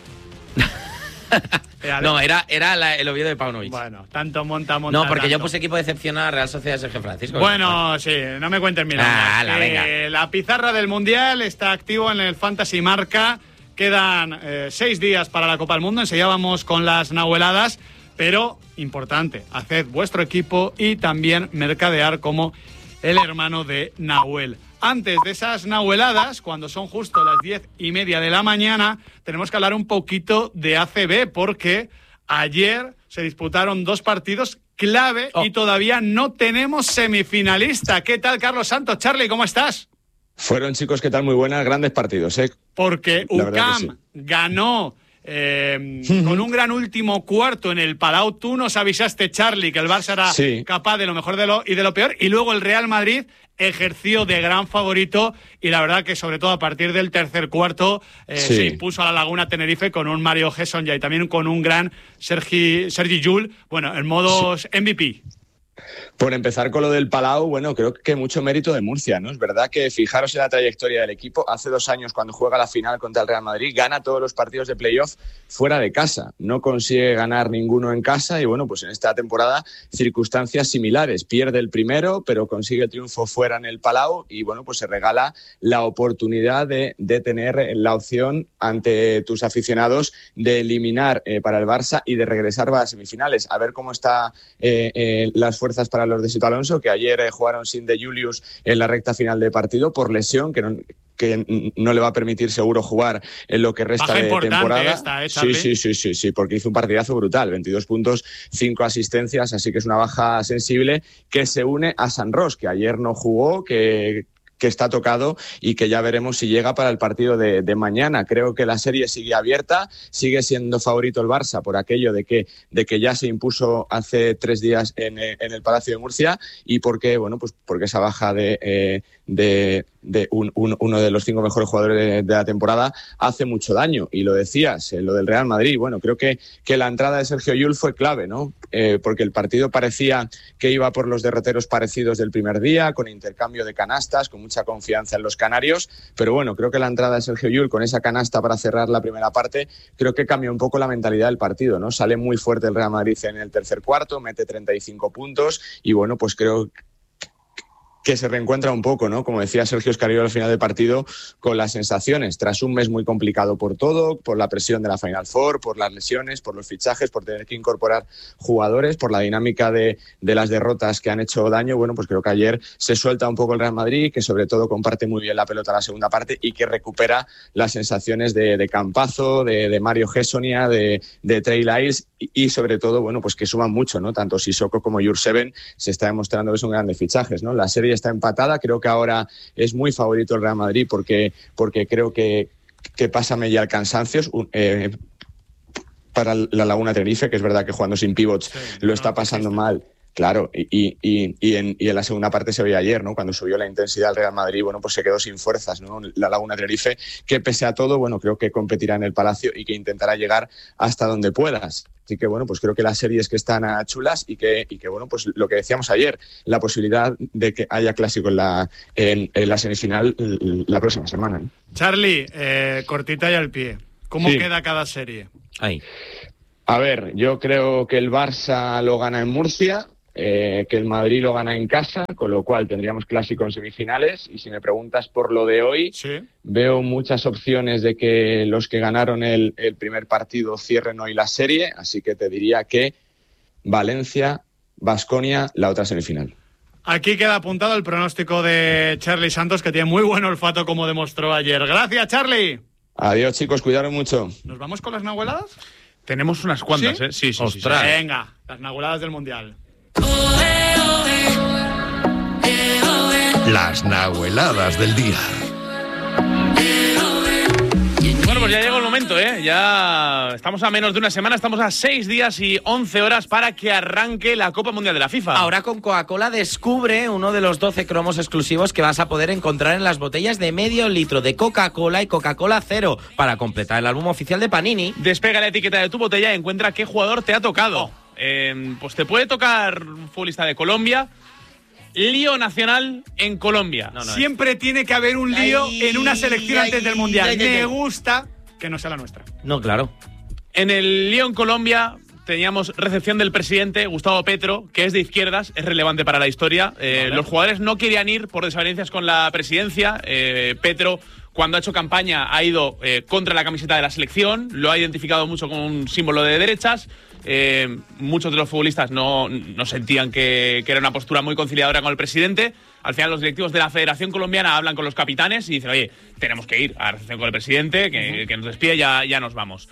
No, era el Oviedo de Paunovic. Bueno, tanto monta. No, porque tanto. yo puse equipo de excepción a la Real Sociedad de Sergio Francisco. Bueno, sí, no me cuentes mira. Venga. La pizarra del Mundial está activo en el Fantasy Marca. Quedan 6 días para la Copa del Mundo. Enseguida vamos con las nahueladas. Pero, importante, haced vuestro equipo y también mercadear como el hermano de Nahuel. Antes de esas nahueladas, cuando son justo las 10:30 de la mañana, tenemos que hablar un poquito de ACB, porque ayer se disputaron 2 partidos clave y todavía no tenemos semifinalista. ¿Qué tal, Carlos Santos? Charlie, ¿cómo estás? Fueron, chicos, ¿qué tal? Muy buenas, grandes partidos, ¿eh? Porque UCAM ganó con un gran último cuarto en el Palau. Tú nos avisaste, Charlie, que el Barça era capaz de lo mejor y de lo peor, y luego el Real Madrid ejerció de gran favorito, y la verdad que sobre todo a partir del tercer cuarto se impuso a la Laguna Tenerife con un Mario Gessonya y también con un gran Sergi Llull, bueno, en modos MVP. Por empezar con lo del Palau, bueno, creo que mucho mérito de Murcia, ¿no? Es verdad que fijaros en la trayectoria del equipo. Hace 2 años, cuando juega la final contra el Real Madrid, gana todos los partidos de playoff fuera de casa. No consigue ganar ninguno en casa y, bueno, pues en esta temporada circunstancias similares. Pierde el primero, pero consigue el triunfo fuera en el Palau y, bueno, pues se regala la oportunidad de tener la opción ante tus aficionados de eliminar para el Barça y de regresar a las semifinales. A ver cómo está las fuerzas para los de Sito Alonso, que ayer jugaron sin De Julius en la recta final de partido por lesión, que no le va a permitir seguro jugar en lo que resta de temporada. Sí, porque hizo un partidazo brutal, 22 puntos, 5 asistencias, así que es una baja sensible que se une a San Ros, que ayer no jugó, que está tocado y que ya veremos si llega para el partido de mañana. Creo que la serie sigue abierta, sigue siendo favorito el Barça por aquello de que ya se impuso hace 3 días en el Palacio de Murcia y porque, bueno, pues porque esa baja de uno de los 5 mejores jugadores de la temporada hace mucho daño. Y lo decías, lo del Real Madrid, bueno, creo que la entrada de Sergio Llull fue clave, ¿no? Porque el partido parecía que iba por los derroteros parecidos del primer día, con intercambio de canastas, con mucha confianza en los canarios, pero bueno, creo que la entrada de Sergio Llull con esa canasta para cerrar la primera parte, creo que cambió un poco la mentalidad del partido, ¿no? Sale muy fuerte el Real Madrid en el tercer cuarto, mete 35 puntos y bueno, pues creo que se reencuentra un poco, ¿no? Como decía Sergio Escariolo al final del partido, con las sensaciones, tras un mes muy complicado por todo, por la presión de la Final Four, por las lesiones, por los fichajes, por tener que incorporar jugadores, por la dinámica de las derrotas que han hecho daño. Bueno, pues creo que ayer se suelta un poco el Real Madrid, que sobre todo comparte muy bien la pelota en la segunda parte y que recupera las sensaciones de Campazo, de Mario Gessonya, de Trey Lyles y sobre todo, bueno, pues que suman mucho, ¿no? Tanto Sissoko como Jurseven se está demostrando que son grandes fichajes, ¿no? La serie está empatada, creo que ahora es muy favorito el Real Madrid porque creo que pásame ya el cansancio para la Laguna Tenerife, que es verdad que jugando sin pivots lo está pasando mal. Claro, y en la segunda parte se veía ayer, ¿no? Cuando subió la intensidad del Real Madrid, bueno, pues se quedó sin fuerzas, ¿no? La Laguna Tenerife, que pese a todo, bueno, creo que competirá en el Palacio y que intentará llegar hasta donde puedas. Así que, bueno, pues creo que las series que están chulas y que bueno, pues lo que decíamos ayer, la posibilidad de que haya clásico en la semifinal la próxima semana, ¿no? Charlie, cortita y al pie. ¿Cómo queda cada serie? Ahí. A ver, yo creo que el Barça lo gana en Murcia, que el Madrid lo gana en casa, con lo cual tendríamos clásico en semifinales. Y si me preguntas por lo de hoy, veo muchas opciones de que los que ganaron el primer partido cierren hoy la serie, así que te diría que Valencia, Baskonia, la otra semifinal. Aquí queda apuntado el pronóstico de Charlie Santos, que tiene muy buen olfato, como demostró ayer. Gracias, Charlie. Adiós, chicos, cuidaros mucho. ¿Nos vamos con las nahueladas? Tenemos unas cuantas, ¿Sí? Sí. Ostras. Venga, las nahueladas del Mundial. Las nahueladas del día. Bueno, pues ya llegó el momento, ¿eh? Ya estamos a menos de una semana, estamos a 6 días y 11 horas para que arranque la Copa Mundial de la FIFA. Ahora con Coca-Cola descubre uno de los 12 cromos exclusivos que vas a poder encontrar en las botellas de medio litro de Coca-Cola y Coca-Cola Cero para completar el álbum oficial de Panini. Despega la etiqueta de tu botella y encuentra qué jugador te ha tocado. Pues te puede tocar un futbolista de Colombia. Lío nacional en Colombia. Siempre tiene que haber un lío en una selección antes del Mundial. Me gusta que no sea la nuestra. No, claro. En el lío en Colombia teníamos recepción del presidente Gustavo Petro, que es de izquierdas, es relevante para la historia. Los jugadores no querían ir por desavenencias con la presidencia. Petro, cuando ha hecho campaña, ha ido contra la camiseta de la selección, lo ha identificado mucho como un símbolo de derechas. Muchos de los futbolistas no sentían que era una postura muy conciliadora con el presidente. Al final los directivos de la Federación Colombiana hablan con los capitanes y dicen, oye, tenemos que ir a la recepción con el presidente, que nos despide, ya nos vamos.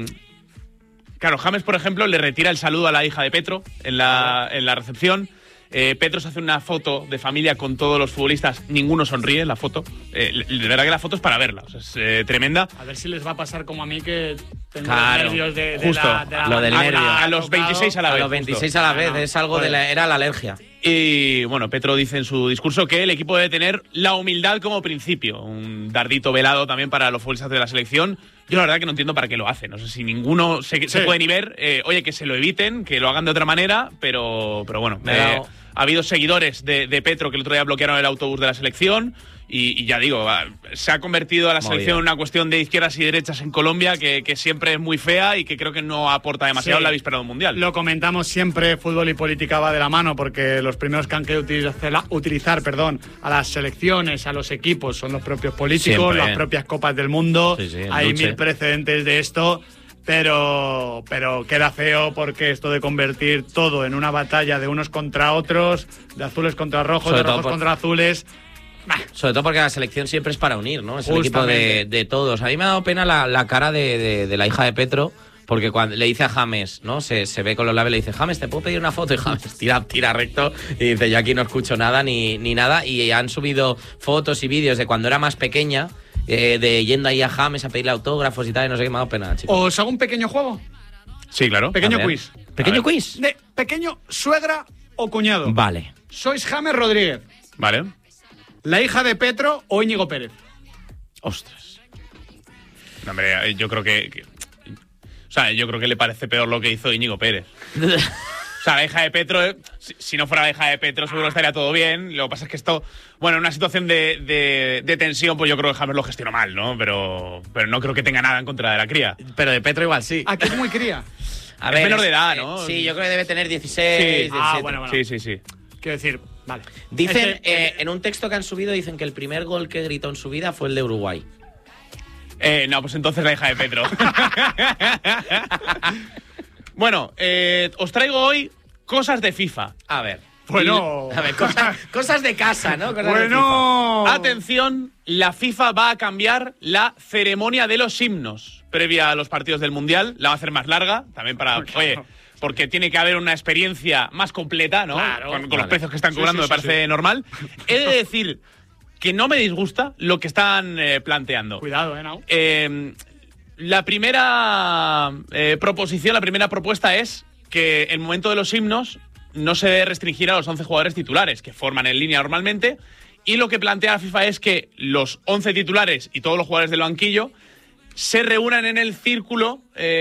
Claro, James, por ejemplo, le retira el saludo a la hija de Petro en la recepción. Petro se hace una foto de familia con todos los futbolistas, ninguno sonríe en la foto. De verdad que la foto es para verla, o sea, es tremenda. A ver si les va a pasar como a mí, que tengo Claro, los nervios de justo, la lo del bandera nervio. A los 26 a la A vez. los 26 justo. a la vez, No, es algo era la alergia. Y bueno, Petro dice en su discurso que el equipo debe tener la humildad como principio. Un dardito velado también para los futbolistas de la selección. Yo la verdad que no entiendo para qué lo hacen. No sé si ninguno se puede ni ver. Oye, que se lo eviten, que lo hagan de otra manera, pero bueno. Ha habido seguidores de Petro que el otro día bloquearon el autobús de la selección. Y ya digo, se ha convertido a la selección en una cuestión de izquierdas y derechas en Colombia que siempre es muy fea y que creo que no aporta demasiado en la víspera de un mundial. Lo comentamos siempre, fútbol y política va de la mano, porque los primeros que han querido utilizar a las selecciones, a los equipos, son los propios políticos, Siempre, las propias copas del mundo. Sí, Hay luche. 1000 precedentes de esto. Pero queda feo, porque esto de convertir todo en una batalla de unos contra otros, de azules contra rojos, Sobre de todo rojos contra azules. Sobre todo porque la selección siempre es para unir, ¿no? Es el equipo Justamente. de todos. A mí me ha dado pena la cara de la hija de Petro, porque cuando le dice a James, ¿no? Se ve con los labios, le dice, James, ¿te puedo pedir una foto? Y James tira recto y dice, yo aquí no escucho nada ni nada. Y han subido fotos y vídeos de cuando era más pequeña, de yendo ahí a James a pedirle autógrafos y tal, y no sé qué, me ha dado pena, chicos. ¿Os hago un pequeño juego? Sí, claro. Pequeño A ver. quiz. ¿Pequeño quiz? De pequeño suegra o cuñado. Vale. ¿Sois James Rodríguez, Vale. la hija de Petro o Íñigo Pérez? Ostras. No, hombre, yo creo o sea, yo creo que le parece peor lo que hizo Íñigo Pérez. O sea, la hija de Petro, si no fuera la hija de Petro, seguro estaría todo bien. Lo que pasa es que esto, bueno, en una situación de tensión, pues yo creo que James lo gestionó mal, ¿no? Pero no creo que tenga nada en contra de la cría. Pero de Petro igual sí. Aquí es muy cría. A Es menor de edad, ¿no? Sí, yo creo que debe tener 16, Sí. 17. Ah, bueno. Sí. Quiero decir, vale. Dicen, en un texto que han subido, dicen que el primer gol que gritó en su vida fue el de Uruguay. No, pues entonces la hija de Petro. Bueno, os traigo hoy cosas de FIFA. A ver. Bueno. A ver, cosas de casa, ¿no? Cosas de Bueno. Atención, la FIFA va a cambiar la ceremonia de los himnos previa a los partidos del Mundial. La va a hacer más larga, también para... Claro. Oye, porque tiene que haber una experiencia más completa, ¿no? Claro. Con Vale. los precios que están Sí, cobrando sí, me sí, parece sí. normal. He de decir que no me disgusta lo que están planteando. Cuidado, Nau. La primera proposición, la primera propuesta es que el momento de los himnos no se debe restringir a los 11 jugadores titulares que forman en línea normalmente, y lo que plantea la FIFA es que los 11 titulares y todos los jugadores del banquillo se reúnan en el círculo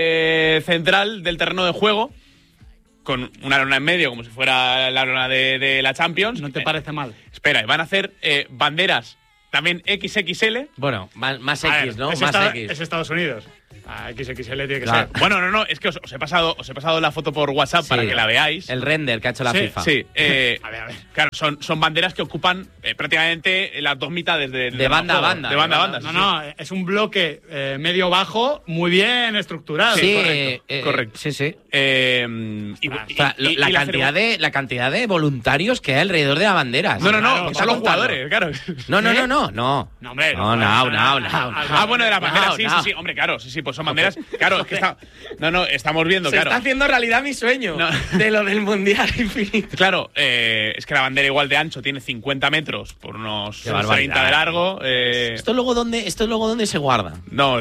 central del terreno de juego, con una lona en medio, como si fuera la lona de la Champions. ¿No te parece mal? Espera, y van a hacer banderas también XXL. Bueno, más A X, ver, ¿no? es Más Esta- X. Es Estados Unidos. XXL tiene que Claro. ser. Bueno, no, es que os he pasado la foto por WhatsApp Sí. para que la veáis. El render que ha hecho la Sí, FIFA. Sí, A ver. claro, son banderas que ocupan prácticamente las dos mitades De banda a banda. De banda a banda. No, sí, no, es un bloque medio-bajo muy bien estructurado. Sí, correcto. Sí, sí. Y, O sea, la cantidad de voluntarios que hay alrededor de la bandera. No, Claro, que son los jugadores, claro. No. No, hombre, No. Ah, bueno, de las banderas, No. sí, hombre, claro, sí, pues son banderas. Claro, es que estamos viendo, Se claro. está haciendo realidad mi sueño No. de lo del Mundial Infinito. Claro, es que la bandera igual de ancho tiene 50 metros por unos Qué barbaridad. 30 de largo. ¿Esto luego dónde se guarda? No,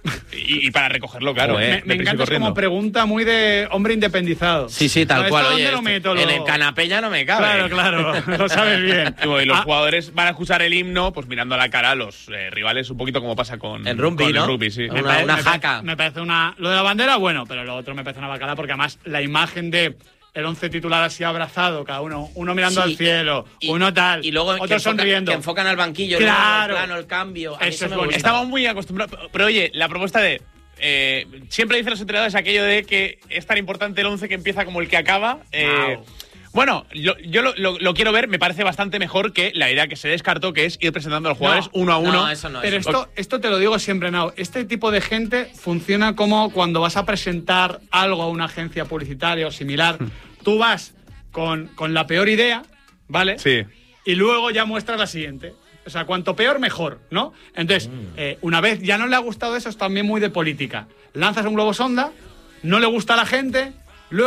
y para recogerlo, claro. Joder. Me deprisa y encanta, es corriendo. como pregunta muy de hombre independizado. Sí, tal ¿Esto cual. dónde Oye, lo meto? en el canapé ya no me cabe. Claro, lo sabes bien. Y los jugadores van a escuchar el himno, pues mirando a la cara a los rivales, un poquito como pasa con En rugby, con ¿no? el rugby, sí. Una jaca. Me parece lo de la bandera, bueno, pero lo otro me parece una bacala, porque además la imagen de el 11 titular así abrazado, cada uno mirando Sí. al cielo, Y- uno tal, Y luego otro sonriendo. que enfocan al banquillo, Claro. ¿no? El plano, el cambio. A mí Eso es me bonito. gusta. Estamos muy acostumbrados. Pero oye, la propuesta de. Siempre dicen los entrenadores aquello de que es tan importante el 11 que empieza como el que acaba. Wow. Bueno, yo lo quiero ver, me parece bastante mejor que la idea que se descartó, que es ir presentando a los jugadores uno a uno. No, eso no. Pero eso. esto te lo digo siempre, Nao. Este tipo de gente funciona como cuando vas a presentar algo a una agencia publicitaria o similar. Tú vas con la peor idea, ¿vale? Sí. Y luego ya muestras la siguiente. O sea, cuanto peor, mejor, ¿no? Entonces, una vez ya no le ha gustado eso, es también muy de política. Lanzas un globo sonda, no le gusta a la gente, luego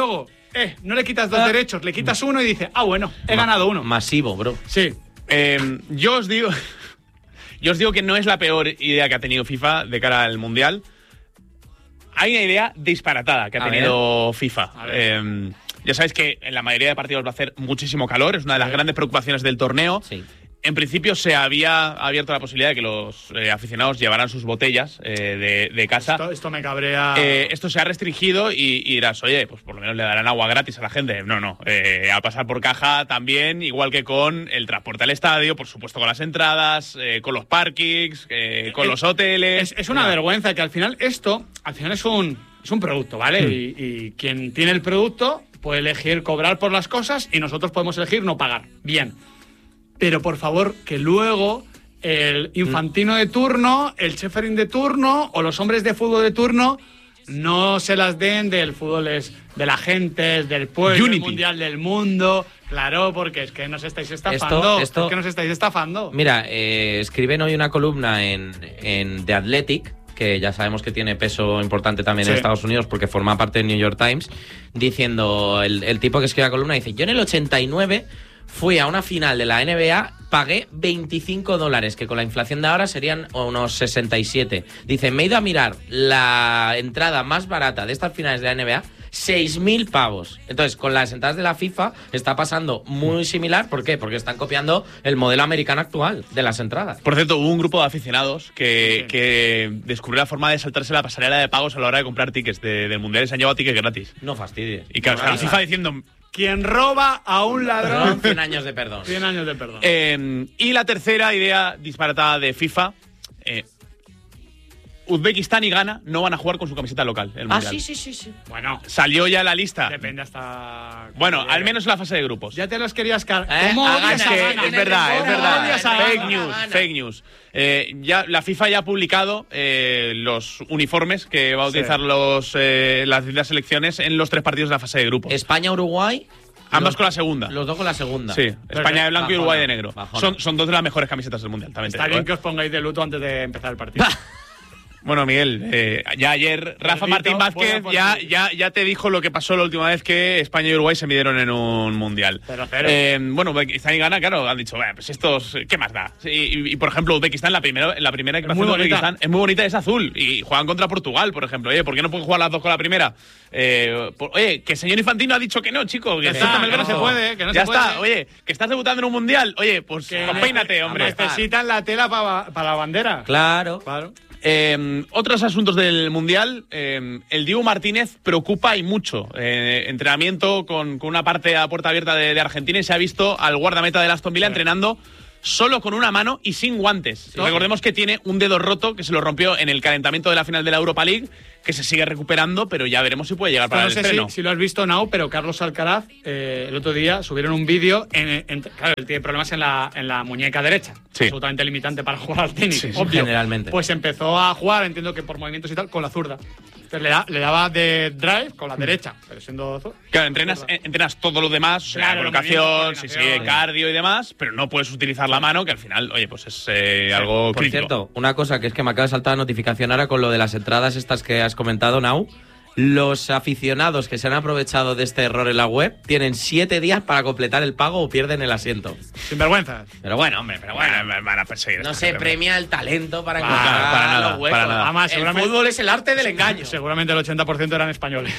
no le quitas 2 derechos, le quitas uno y dice, bueno, he ganado uno. Masivo, bro. Sí. Yo os digo que no es la peor idea que ha tenido FIFA de cara al Mundial. Hay una idea disparatada que ha tenido FIFA. Ya sabéis que en la mayoría de partidos va a hacer muchísimo calor, es una de las grandes preocupaciones del torneo. Sí. En principio se había abierto la posibilidad de que los aficionados llevaran sus botellas de casa. Esto me cabrea. Esto se ha restringido y dirás, oye, pues por lo menos le darán agua gratis a la gente. No. A pasar por caja también, igual que con el transporte al estadio, por supuesto con las entradas, con los parkings, con los hoteles. Es una vergüenza que al final es un producto, ¿vale? Y quien tiene el producto puede elegir cobrar por las cosas y nosotros podemos elegir no pagar. Bien. Pero por favor, que luego el Infantino de turno, el Schäferin de turno o los hombres de fútbol de turno no se las den del fútbol de la gente, del pueblo, del mundial del mundo. Claro, porque es que nos estáis estafando. Es que nos estáis estafando. Mira, escriben hoy una columna en The Athletic, que ya sabemos que tiene peso importante también en Estados Unidos porque forma parte del New York Times, diciendo, el tipo que escribe la columna dice, yo en el 89 fui a una final de la NBA, pagué $25, que con la inflación de ahora serían unos 67. Dice, me he ido a mirar la entrada más barata de estas finales de la NBA, 6.000 pavos. Entonces, con las entradas de la FIFA está pasando muy similar. ¿Por qué? Porque están copiando el modelo americano actual de las entradas. Por cierto, hubo un grupo de aficionados que descubrió la forma de saltarse la pasarela de pagos a la hora de comprar tickets del Mundial y se han llevado tickets gratis. No fastidies. Y claro, la FIFA diciendo... Quien roba a un ladrón... 100 años de perdón. 100 años de perdón. Y la tercera idea disparatada de FIFA... Uzbekistán y Ghana no van a jugar con su camiseta local. El Mundial. Sí. Bueno, salió ya la lista. depende hasta... Bueno, al menos en la fase de grupos. Ya te los querías cargar. ¿Cómo odias a Ghana? Es verdad. Ghana. Fake news. Ya, la FIFA ya ha publicado los uniformes que va a utilizar las selecciones en los 3 partidos de la fase de grupos. España-Uruguay. Ambas con la segunda. Los 2 con la segunda. Sí, España de blanco y Uruguay de negro. Bajona. Son 2 de las mejores camisetas del Mundial. También Está bien que os pongáis de luto antes de empezar el partido. Bueno, Miguel, ya ayer Rafa Martín Vázquez ya te dijo lo que pasó la última vez que España y Uruguay se midieron en un Mundial. 0-0. Bueno, Uzbekistán y Ghana, claro, han dicho, pues estos, ¿qué más da? Y por ejemplo, Uzbekistán, la primera equipación de Uzbekistán es muy bonita, es azul. Y juegan contra Portugal, por ejemplo. Oye, ¿por qué no pueden jugar las 2 con la primera? Oye, que el señor Infantino ha dicho que no, chico. Que no se puede, que no se puede. Ya está, oye, que estás debutando en un Mundial. Oye, pues peínate, hombre. Necesitan la tela para la bandera. Claro. Otros asuntos del Mundial. El Dibu Martínez preocupa y mucho. Entrenamiento con una parte a puerta abierta de Argentina y se ha visto al guardameta del Aston Villa entrenando solo con una mano y sin guantes. Recordemos que tiene un dedo roto que se lo rompió en el calentamiento de la final de la Europa League, que se sigue recuperando, pero ya veremos si puede llegar para el estreno. No sé si lo has visto, Nau, pero Carlos Alcaraz el otro día subieron un vídeo. Claro, él tiene problemas en la muñeca derecha. Sí. Absolutamente limitante para jugar al tenis, Sí, obvio. generalmente. Pues empezó a jugar, entiendo que por movimientos y tal, con la zurda. Entonces le daba de drive con la derecha, pero siendo... Claro, entrenas todo lo demás, o sea, Claro, colocación, coordinación, cardio y demás, pero no puedes utilizar la mano, que al final, oye, pues es algo Por crítico. cierto, una cosa que es que me acaba de saltar la notificación ahora con lo de las entradas estas que has comentado, Nau. Los aficionados que se han aprovechado de este error en la web tienen 7 días para completar el pago o pierden el asiento. Sin vergüenza. Pero bueno, hombre, Van a perseguir. no se premia el talento para para encontrar nada, los huecos. para nada. Además, El fútbol es el arte del engaño. Seguramente el 80% eran españoles.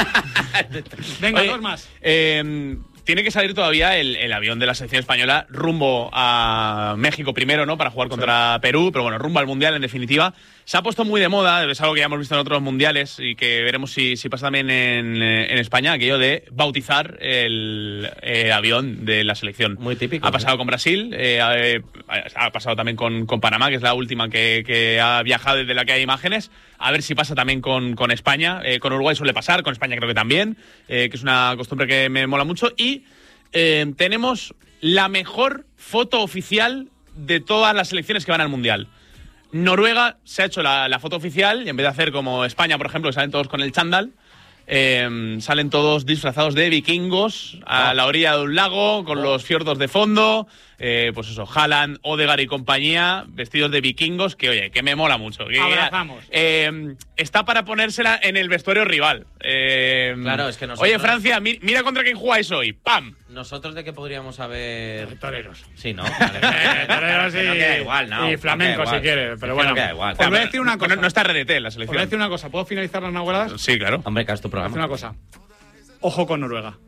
Venga, Oye, 2 más. Tiene que salir todavía el avión de la selección española rumbo a México primero, ¿no? Para jugar contra Perú, pero bueno, rumbo al Mundial en definitiva. Se ha puesto muy de moda, es algo que ya hemos visto en otros mundiales y que veremos si pasa también en España, aquello de bautizar el avión de la selección. Muy típico. Ha pasado con Brasil, ha pasado también con Panamá, que es la última que ha viajado desde la que hay imágenes. A ver si pasa también con España. Con Uruguay suele pasar, con España creo que también, que es una costumbre que me mola mucho. Y tenemos la mejor foto oficial de todas las selecciones que van al Mundial. Noruega se ha hecho la foto oficial y en vez de hacer como España, por ejemplo, que salen todos con el chándal, Salen todos disfrazados de vikingos a la orilla de un lago, con los fiordos de fondo. Pues eso, Haaland, Odegaard y compañía, vestidos de vikingos, que oye, que me mola mucho. Abrazamos. Está para ponérsela en el vestuario rival. Claro, es que nosotros... Oye, Francia, mira contra quién jugáis hoy. ¡Pam! ¿Nosotros de qué podríamos haber...? Toreros. Sí, ¿no? Toreros no queda igual, ¿no? y flamenco, si quieres. Pero bueno, no queda igual. os voy a decir una cosa. No está RDT en la Os selección. voy a decir una cosa. ¿Puedo finalizar las nahueladas? Sí, claro. Hombre, que es tu Voy a decir programa. una cosa. Ojo con Noruega.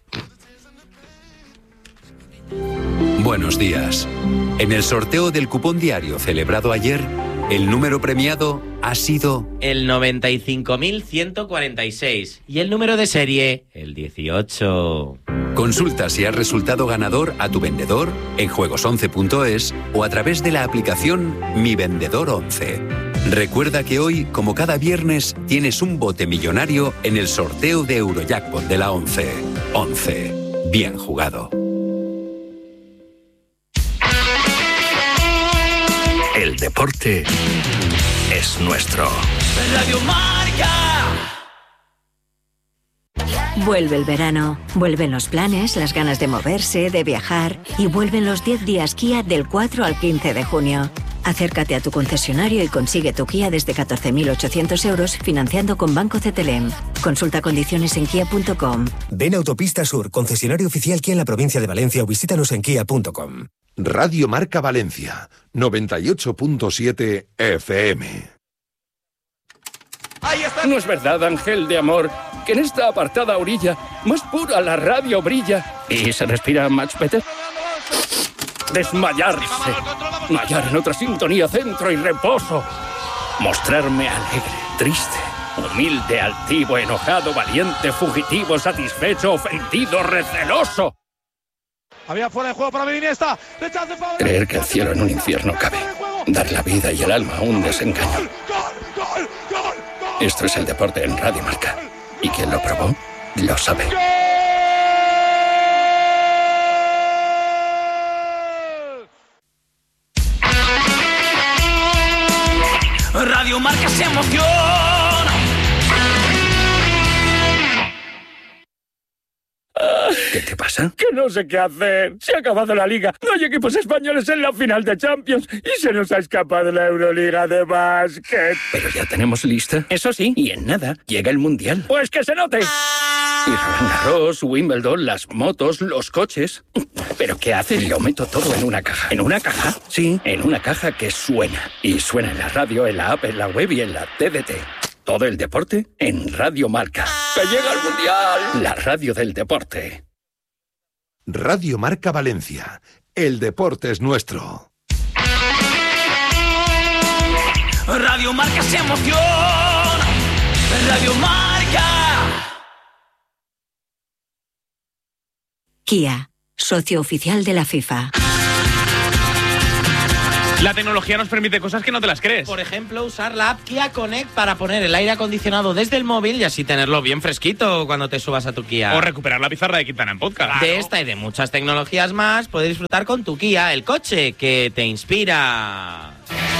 Buenos días. En el sorteo del cupón diario celebrado ayer, el número premiado ha sido El 95.146. Y el número de serie, el 18. Consulta si has resultado ganador a tu vendedor en juegos11.es o a través de la aplicación Mi Vendedor 11. Recuerda que hoy, como cada viernes, tienes un bote millonario en el sorteo de Eurojackpot de la 11. 11. Bien jugado. El deporte es nuestro. Radio Marca. Vuelve el verano, vuelven los planes, las ganas de moverse, de viajar y vuelven los 10 días Kia del 4 al 15 de junio. Acércate a tu concesionario y consigue tu Kia desde 14.800 euros financiando con Banco CTLM. Consulta condiciones en kia.com. Ven a Autopista Sur, concesionario oficial Kia en la provincia de Valencia o visítanos en kia.com. Radio Marca Valencia, 98.7 FM. ¿No es verdad, ángel de amor, que en esta apartada orilla más pura la radio brilla y se respira much better? Desmayarse, hallar en otra sintonía centro y reposo, mostrarme alegre, triste, humilde, altivo, enojado, valiente, fugitivo, satisfecho, ofendido, receloso. Había fuera de juego para Iniesta. Creer que el cielo en un infierno cabe, dar la vida y el alma a un desengaño. Esto es el deporte en Radio Marca. Y quien lo probó, lo sabe. Radio Marca se emociona. ¿Qué te pasa? Que no sé qué hacer. Se ha acabado la liga. No hay equipos españoles en la final de Champions. Y se nos ha escapado la Euroliga de básquet. Pero ya tenemos lista. Eso sí. Y en nada llega el Mundial. Pues que se note. Y Roland Garros, Wimbledon, las motos, los coches. ¿Pero qué haces? Lo meto todo en una caja. ¿En una caja? Sí, en una caja que suena. Y suena en la radio, en la app, en la web y en la TDT. Todo el deporte en Radio Marca. ¡Que llega el Mundial! La radio del deporte. Radio Marca Valencia, el deporte es nuestro. Radio Marca se emociona. Radio Marca. Kia, socio oficial de la FIFA. La tecnología nos permite cosas que no te las crees. Por ejemplo, usar la app Kia Connect para poner el aire acondicionado desde el móvil y así tenerlo bien fresquito cuando te subas a tu Kia. O recuperar la pizarra de Quintana en podcast. De esta y de muchas tecnologías más puedes disfrutar con tu Kia, el coche que te inspira.